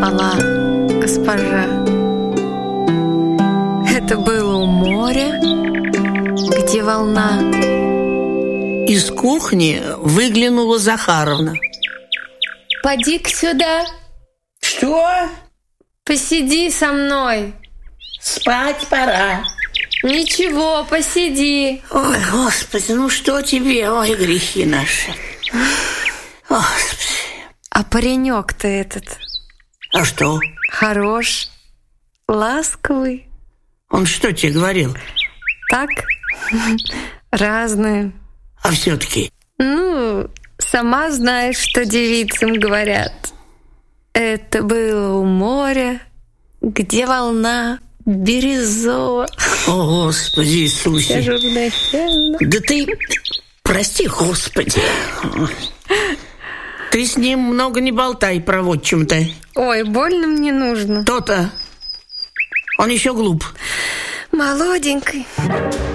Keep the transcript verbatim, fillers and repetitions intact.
спала госпожа. Это было у моря, где волна. Из кухни выглянула Захаровна. Поди-ка сюда. Что? Посиди со мной. Спать пора. Ничего, посиди. Ой, Господи, ну что тебе? Ой, грехи наши. Господи. А паренек-то этот А что? хорош, ласковый. Он что тебе говорил? Так, разные. А все-таки? Ну, сама знаешь, что девицам говорят. Это было у моря, где волна бирюзовая. О, Господи Иисусе. Журнахельна. Да ты, прости, Господи. Ты с ним много не болтай про вот чем-то. Ой, больно мне нужно. То-то. Он еще глуп. Молоденький.